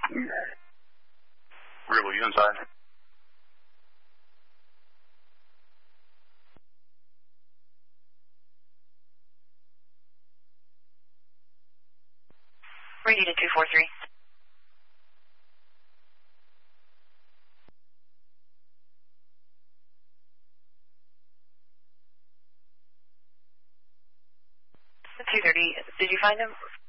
Gribble, you inside? Radio to 243. The 230. Did you find him?